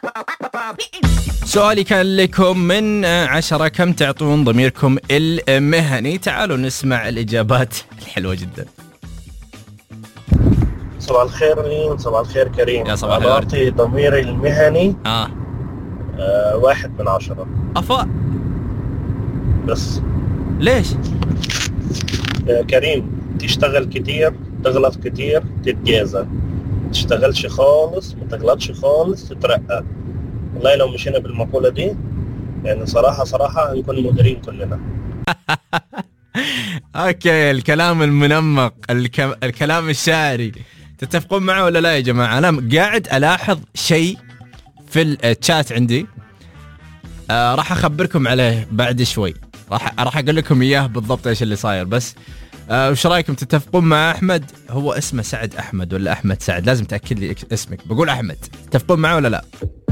سؤالي كان لكم من 10 كم تعطون ضميركم المهني؟ تعالوا نسمع الإجابات الحلوة جدا. صباح الخير لين، صباح الخير كريم. يا صباح الخير. أعطي ضميري المهني 1 من 10. أفا بس ليش؟ كريم، تشتغل كتير، تغلط كتير، تتجازى. تشتغلش خالص، ما تغلطش خالص، تترقى. والله لو مشينا بالمقولة دي يعني صراحة هنكون مديرين كلنا. اوكي، الكلام المنمق، الكلام الشاعري، تتفقون معه ولا لا يا جماعة؟ انا قاعد الاحظ شيء في الشات عندي، راح اخبركم عليه بعد شوي، راح اقول لكم اياه بالضبط ايش اللي صاير. بس وش رايكم؟ تتفقون مع احمد؟ هو اسمه سعد احمد ولا احمد سعد؟ لازم تاكد لي اسمك. بقول احمد، تتفقون معه ولا لا؟